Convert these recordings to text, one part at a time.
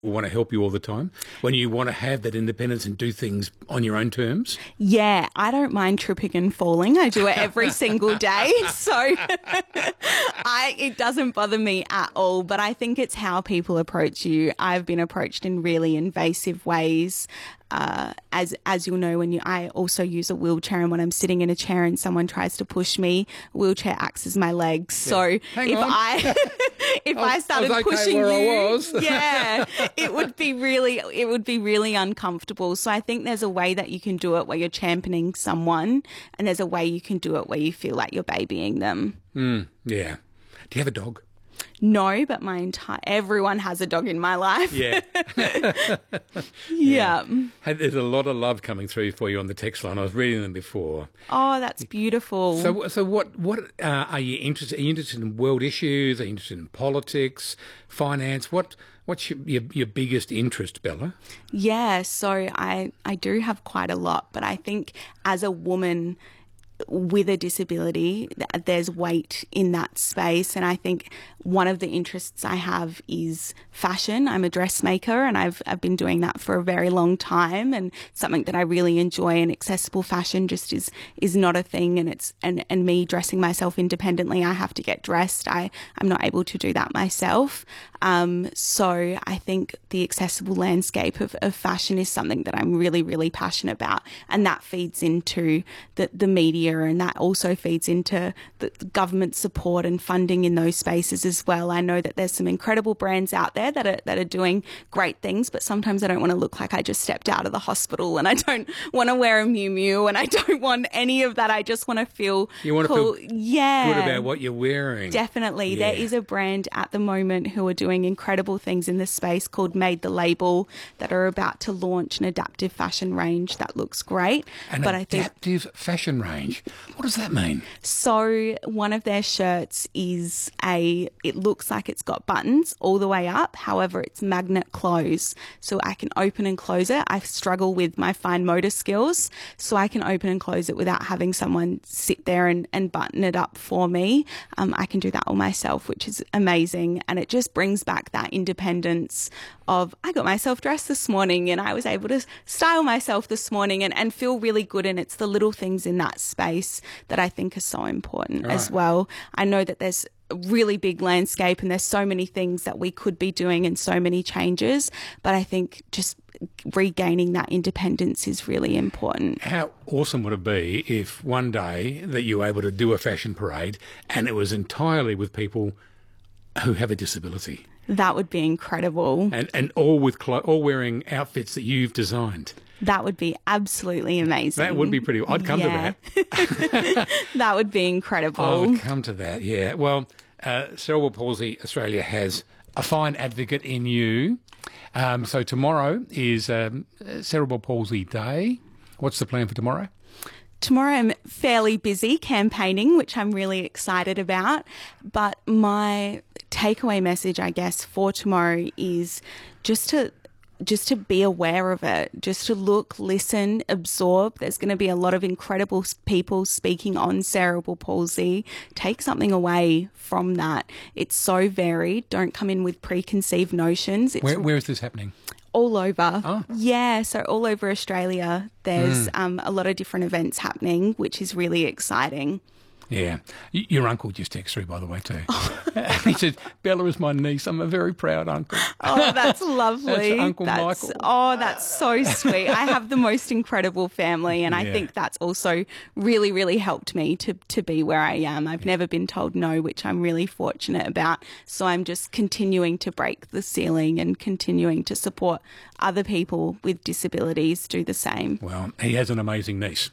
want to help you all the time, when you want to have that independence and do things on your own terms? Yeah, I don't mind tripping and falling. I do it every single day. So it doesn't bother me at all. But I think it's how people approach you. I've been approached in really invasive ways. As you'll know, I also use a wheelchair, and when I'm sitting in a chair and someone tries to push me, wheelchair acts as my legs. So if I started pushing you, yeah, it would be really uncomfortable. So I think there's a way that you can do it where you're championing someone, and there's a way you can do it where you feel like you're babying them. Yeah. Do you have a dog? No, but everyone has a dog in my life. Yeah. Yeah. Hey, there's a lot of love coming through for you on the text line. I was reading them before. Oh, that's beautiful. So what are you interested? Are you interested in world issues? Are you interested in politics, finance? What's your biggest interest, Bella? Yeah, so I do have quite a lot, but I think as a woman with a disability, there's weight in that space. And I think one of the interests I have is fashion. I'm a dressmaker, and I've been doing that for a very long time, and something that I really enjoy. And accessible fashion just is not a thing. And me dressing myself independently, I have to get dressed. I'm not able to do that myself. So I think the accessible landscape of fashion is something that I'm really, really passionate about. And that feeds into the media, and that also feeds into the government support and funding in those spaces as well. I know that there's some incredible brands out there that are doing great things, but sometimes I don't want to look like I just stepped out of the hospital, and I don't want to wear a Miu Miu, and I don't want any of that. I just want to feel cool. Feel good about what you're wearing. Definitely. Yeah. There is a brand at the moment who are doing incredible things in this space called Made the Label that are about to launch an adaptive fashion range that looks great. Adaptive fashion range. What does that mean? So one of their shirts it looks like it's got buttons all the way up. However, it's magnet close. So I can open and close it. I struggle with my fine motor skills, so I can open and close it without having someone sit there and button it up for me. I can do that all myself, which is amazing. And it just brings back that independence of, I got myself dressed this morning and I was able to style myself this morning and feel really good. And it's the little things in that space that I think are so important as well. I know that there's a really big landscape and there's so many things that we could be doing and so many changes, but I think just regaining that independence is really important. How awesome would it be if one day that you were able to do a fashion parade and it was entirely with people who have a disability? That would be incredible. And all wearing outfits that you've designed. That would be absolutely amazing. That would be pretty. I'd come to that. That would be incredible. I would come to that, yeah. Well, Cerebral Palsy Australia has a fine advocate in you. So tomorrow is Cerebral Palsy Day. What's the plan for tomorrow? Tomorrow I'm fairly busy campaigning, which I'm really excited about. But my takeaway message, I guess, for tomorrow is just to be aware of it, just to look, listen, absorb. There's going to be a lot of incredible people speaking on cerebral palsy. Take something away from that. It's so varied. Don't come in with preconceived notions. Where is this happening? All over. Oh. Yeah, so all over Australia, there's a lot of different events happening, which is really exciting. Yeah. Your uncle just texted through, by the way, too. He said, Bella is my niece. I'm a very proud uncle. Oh, that's lovely. That's Uncle Michael. Oh, that's so sweet. I have the most incredible family, and I think that's also really, really helped me to be where I am. I've never been told no, which I'm really fortunate about. So I'm just continuing to break the ceiling and continuing to support other people with disabilities do the same. Well, he has an amazing niece.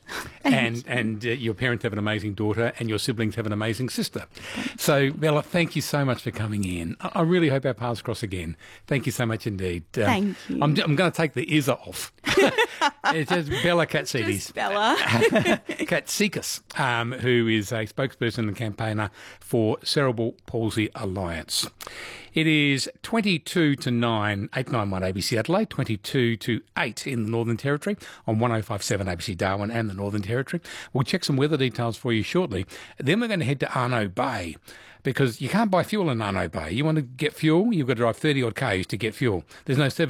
and your parents have an amazing daughter, and your siblings have an amazing sister. So, Bella, thank you so much for coming in. I really hope our paths cross again. Thank you so much indeed. Thank you. I'm going to take the ears off. It says Bella Katsides. Just Bella. Katsikas, who is a spokesperson and campaigner for Cerebral Palsy Alliance. It is 22 to 9, 891 ABC Adelaide, 22 to 8 in the Northern Territory on 1057 ABC Darwin and the Northern Territory. We'll check some weather details for you shortly. Then we're going to head to Arno Bay, because you can't buy fuel in Arno Bay. You want to get fuel, you've got to drive 30 odd k's to get fuel. There's no